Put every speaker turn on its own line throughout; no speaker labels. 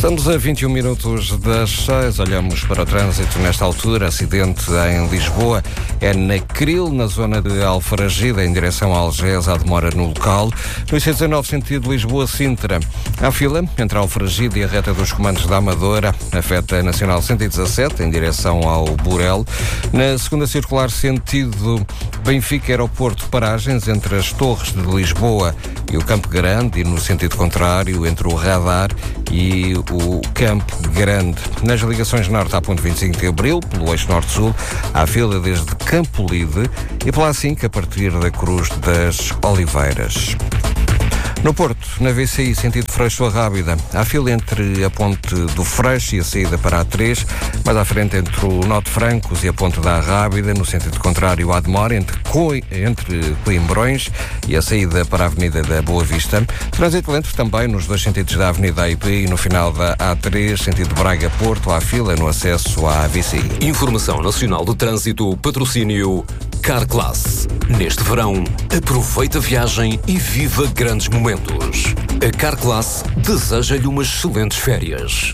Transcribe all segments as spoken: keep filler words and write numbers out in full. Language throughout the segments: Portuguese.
Estamos a vinte e um minutos das seis, olhamos para o trânsito nesta altura. Acidente em Lisboa, é na Cril, na zona de Alfarragida, em direção a Algés, há demora no local. No I C dezanove, sentido Lisboa-Sintra, há fila entre a Alfarragida e a reta dos comandos da Amadora, afeta a Nacional cento e dezassete, em direção ao Burel. Na segunda circular, sentido Benfica-Aeroporto, paragens entre as Torres de Lisboa e o Campo Grande, e no sentido contrário, entre o Radar e o Campo Grande. Nas ligações norte à ponte vinte e cinco de Abril, pelo eixo norte-sul, há fila desde Campo Lide e pela A cinco a partir da Cruz das Oliveiras. No Porto, na V C I, sentido Freixo a Rábida, há fila entre a ponte do Freixo e a saída para a três, mais à frente entre o Nó de Francos e a ponte da Rábida, no sentido contrário há demora entre, Coi, entre Coimbrões e a saída para a Avenida da Boa Vista. Trânsito lento também nos dois sentidos da Avenida A I P e no final da A três, sentido Braga-Porto, há fila no acesso à V C I.
Informação Nacional de Trânsito, patrocínio Carclass. Neste verão, aproveita a viagem e viva grandes momentos. A Carclass deseja-lhe umas excelentes férias.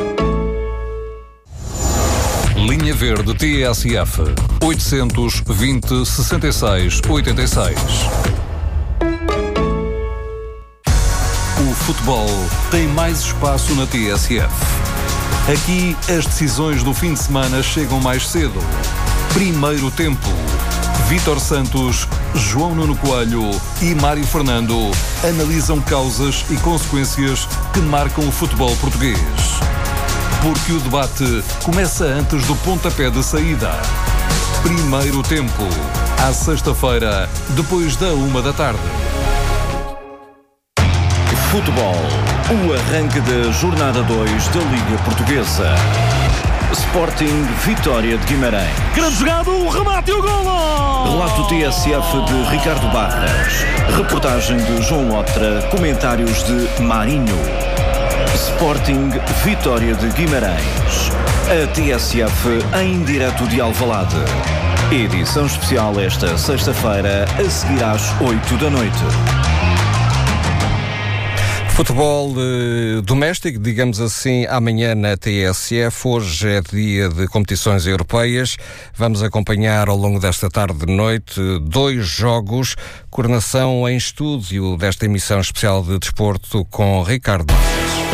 Linha Verde T S F oitocentos, vinte, sessenta e seis, oitenta e seis. O futebol tem mais espaço na T S F. Aqui as decisões do fim de semana chegam mais cedo. Primeiro tempo. Vítor Santos, João Nuno Coelho e Mário Fernando analisam causas e consequências que marcam o futebol português. Porque o debate começa antes do pontapé de saída. Primeiro tempo, à sexta-feira, depois da uma da tarde.
Futebol, o arranque da jornada dois da Liga Portuguesa. Sporting Vitória de Guimarães.
Grande jogado, o remate e o golo!
Relato T S F de Ricardo Barras. Reportagem de João Lotra. Comentários de Marinho. Sporting Vitória de Guimarães. A T S F em direto de Alvalade. Edição especial esta sexta-feira, a seguir às oito da noite.
Futebol eh, doméstico, digamos assim, amanhã na T S F. Hoje é dia de competições europeias. Vamos acompanhar ao longo desta tarde e noite dois jogos. Coordenação em estúdio desta emissão especial de desporto com Ricardo Barros.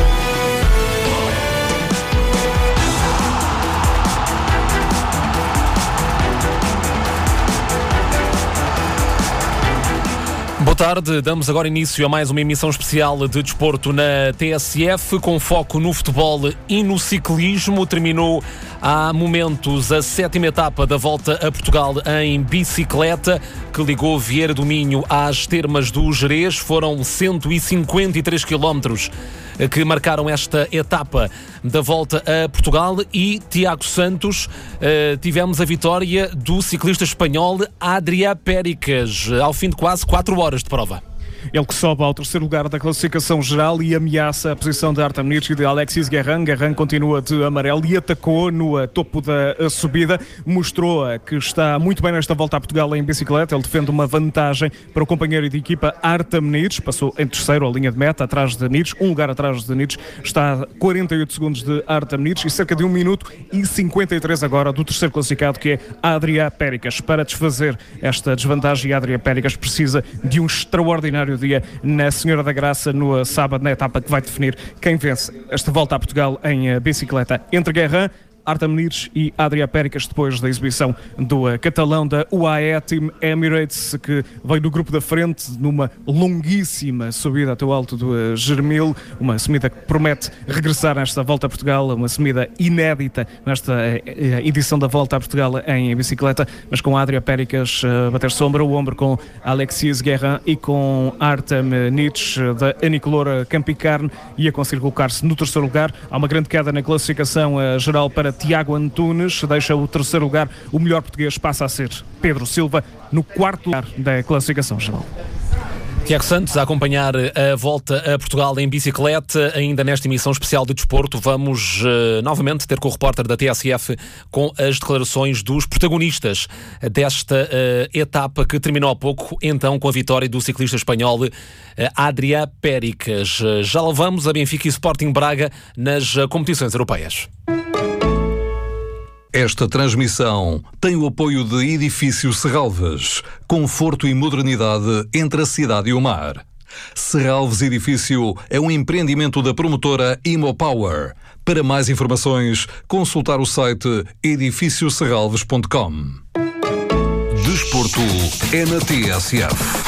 Boa tarde, damos agora início a mais uma emissão especial de desporto na T S F, com foco no futebol e no ciclismo. Terminou há momentos a sétima etapa da Volta a Portugal em bicicleta, que ligou Vieira do Minho às termas do Gerês. Foram cento e cinquenta e três quilómetros que marcaram esta etapa da Volta a Portugal e, Tiago Santos, uh, tivemos a vitória do ciclista espanhol Adrià Péricas, ao fim de quase quatro horas de prova.
Ele que sobe ao terceiro lugar da classificação geral e ameaça a posição de Artem Nitsch e de Alexis Guerrin. Guerrin continua de amarelo e atacou no topo da subida. Mostrou que está muito bem nesta Volta a Portugal em bicicleta. Ele defende uma vantagem para o companheiro de equipa Artem Nitsch. Passou em terceiro a linha de meta, atrás de Nitsch. Um lugar atrás de Nitsch. Está a quarenta e oito segundos de Artem Nitsch e cerca de um minuto e cinquenta e três agora do terceiro classificado, que é Adrià Péricas. Para desfazer esta desvantagem, Adrià Péricas precisa de um extraordinário dia na Senhora da Graça no sábado, na etapa que vai definir quem vence esta Volta a Portugal em bicicleta. Entre Guerrin, Artem Nitsch e Adrià Péricas, depois da exibição do uh, catalão da U A E Team Emirates, que veio do grupo da frente numa longuíssima subida até o alto do uh, Germil, uma subida que promete regressar nesta Volta a Portugal, uma subida inédita nesta uh, edição da Volta a Portugal em bicicleta, mas com Adrià Péricas uh, bater sombra o ombro com Alexis Guerrin e com Artem Nitsch da Anicolor Campicarne, e a conseguir colocar-se no terceiro lugar. Há uma grande queda na classificação uh, geral para Tiago Antunes, deixa o terceiro lugar. O melhor português passa a ser Pedro Silva, no quarto lugar da classificação geral.
Tiago Santos a acompanhar a volta a Portugal em bicicleta. Ainda nesta emissão especial de desporto vamos uh, novamente ter com o repórter da T S F com as declarações dos protagonistas desta uh, etapa que terminou há pouco, então com a vitória do ciclista espanhol uh, Adrià Péricas. Uh, já levamos a Benfica e Sporting Braga nas uh, competições europeias.
Esta transmissão tem o apoio de Edifício Serralves, conforto e modernidade entre a cidade e o mar. Serralves Edifício é um empreendimento da promotora Imopower. Para mais informações, consultar o site edifício serralves ponto com. Desporto é na T S F.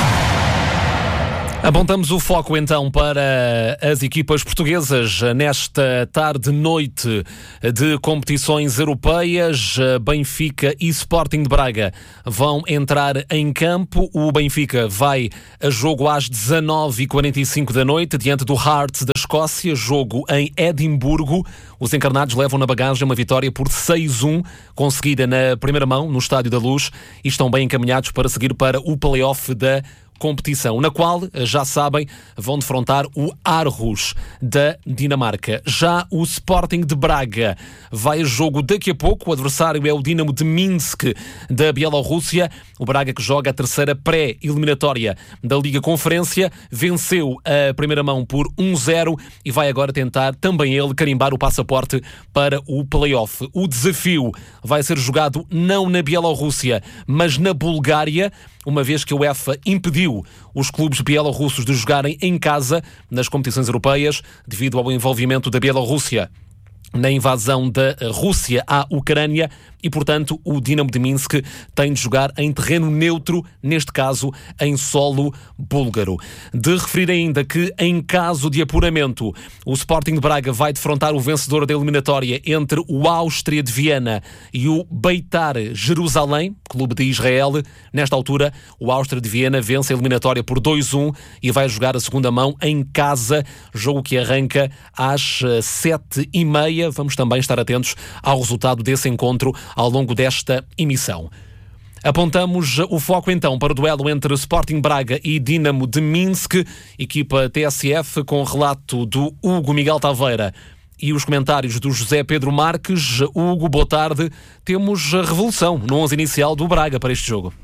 Apontamos o foco então para as equipas portuguesas nesta tarde-noite de competições europeias. Benfica e Sporting de Braga vão entrar em campo. O Benfica vai a jogo às dezanove e quarenta e cinco da noite diante do Hearts da Escócia, jogo em Edimburgo. Os encarnados levam na bagagem uma vitória por seis a um, conseguida na primeira mão no Estádio da Luz, e estão bem encaminhados para seguir para o play-off da competição, na qual, já sabem, vão defrontar o Aarhus da Dinamarca. Já o Sporting de Braga vai a jogo daqui a pouco. O adversário é o Dinamo de Minsk da Bielorrússia. O Braga, que joga a terceira pré-eliminatória da Liga Conferência, venceu a primeira mão por um a zero e vai agora tentar também ele carimbar o passaporte para o play-off. O desafio vai ser jogado não na Bielorrússia, mas na Bulgária, uma vez que a UEFA impediu os clubes bielorrussos de jogarem em casa nas competições europeias devido ao envolvimento da Bielorrússia na invasão da Rússia à Ucrânia, e, portanto, o Dinamo de Minsk tem de jogar em terreno neutro, neste caso em solo búlgaro. De referir ainda que, em caso de apuramento, o Sporting de Braga vai defrontar o vencedor da eliminatória entre o Áustria de Viena e o Beitar Jerusalém, clube de Israel. Nesta altura, o Áustria de Viena vence a eliminatória por dois a um e vai jogar a segunda mão em casa, jogo que arranca às sete e meia. Vamos também estar atentos ao resultado desse encontro ao longo desta emissão. Apontamos o foco então para o duelo entre Sporting Braga e Dinamo de Minsk, equipa T S F, com o relato do Hugo Miguel Taveira e os comentários do José Pedro Marques. Hugo, boa tarde. Temos a revolução no onze inicial do Braga para este jogo.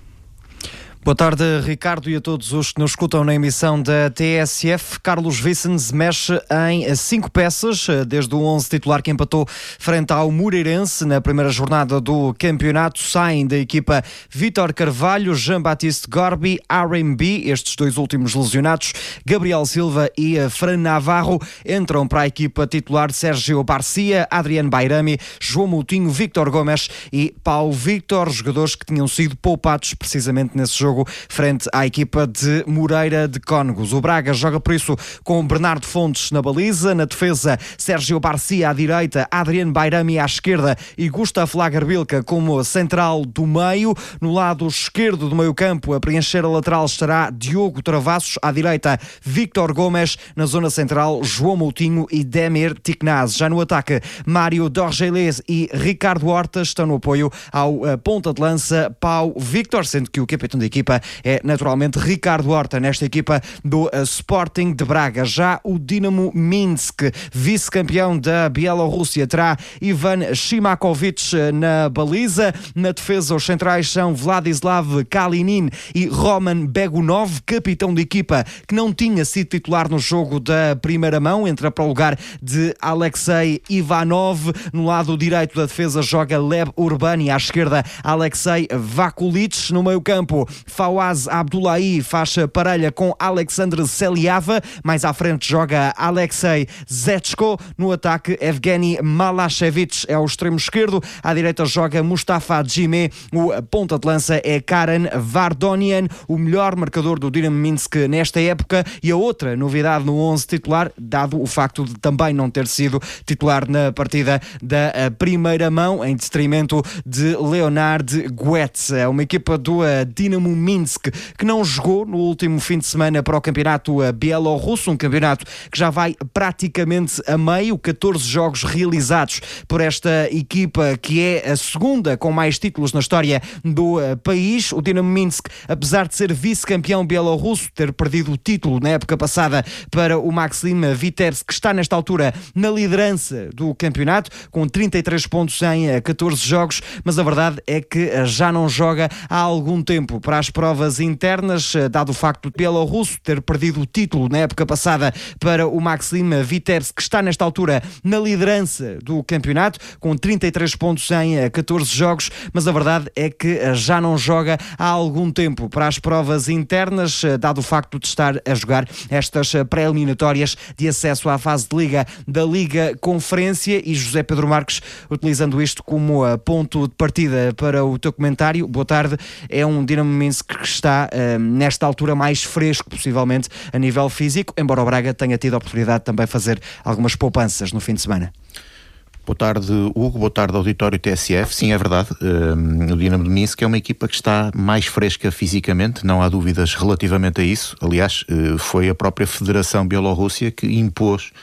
Boa tarde, Ricardo, e a todos os que nos escutam na emissão da T S F. Carlos Vicens mexe em cinco peças, desde o onze titular que empatou frente ao Moreirense na primeira jornada do campeonato. Saem da equipa Vítor Carvalho, Jean-Baptiste Gorbi, R M B, estes dois últimos lesionados, Gabriel Silva e Fran Navarro. Entram para a equipa titular Sérgio Barcia, Adriano Bairami, João Moutinho, Víctor Gomes e Paulo Victor, jogadores que tinham sido poupados precisamente nesse jogo frente à equipa de Moreira de Cónegos. O Braga joga por isso com Bernardo Fontes na baliza, na defesa Sérgio Barcia à direita, Adriano Bairami à esquerda e Gustav Lagerbilka como central do meio. No lado esquerdo do meio campo, a preencher a lateral estará Diogo Travassos, à direita Víctor Gomes, na zona central João Moutinho e Demir Tiknaz. Já no ataque, Mário Dorgelés e Ricardo Horta estão no apoio ao uh, ponta de lança Pau Victor, sendo que o capitão da equipa é naturalmente Ricardo Horta nesta equipa do uh, Sporting de Braga. Já o Dinamo Minsk, vice-campeão da Bielorrússia, terá Ivan Shimakovic uh, na baliza. Na defesa, os centrais são Vladislav Kalinin e Roman Begunov, capitão da equipa que não tinha sido titular no jogo da primeira mão, entra para o lugar de Alexei Ivanov. No lado direito da defesa joga Leb Urbani, à esquerda Alexei Vakulic. No meio campo, Fawaz Abdullahi faz parelha com Alexandre Seliava. Mais à frente joga Alexei Zetsko. No ataque, Evgeny Malashevich é o extremo esquerdo. À direita joga Mustafa Djimé. O ponta de lança é Karen Vardonian, o melhor marcador do Dinamo Minsk nesta época. E a outra novidade no onze titular, dado o facto de também não ter sido titular na partida da primeira mão, em detrimento de Leonard Goetz. É uma equipa do Dinamo Minsk, que não jogou no último fim de semana para o campeonato bielorrusso, um campeonato que já vai praticamente a meio, catorze jogos realizados por esta equipa, que é a segunda com mais títulos na história do país. O Dinamo Minsk, apesar de ser vice-campeão bielorrusso, ter perdido o título na época passada para o Maxim Vitebsk, que está nesta altura na liderança do campeonato, com trinta e três pontos em catorze jogos, mas a verdade é que já não joga há algum tempo para as provas internas, dado o facto de Bielorrusso ter perdido o título na época passada para o Maxim Vitebsk, que está nesta altura na liderança do campeonato, com trinta e três pontos em catorze jogos, mas a verdade é que já não joga há algum tempo para as provas internas, dado o facto de estar a jogar estas pré-eliminatórias de acesso à fase de Liga da Liga Conferência. E José Pedro Marques, utilizando isto como ponto de partida para o teu comentário, boa tarde. É um Dinamo Minsk que está uh, nesta altura mais fresco, possivelmente, a nível físico, embora o Braga tenha tido a oportunidade de também fazer algumas poupanças no fim de semana.
Boa tarde, Hugo. Boa tarde, auditório T S F. Sim, é verdade. Um, o Dinamo de Minsk é uma equipa que está mais fresca fisicamente, não há dúvidas relativamente a isso. Aliás, uh, foi a própria Federação Bielorrússia que impôs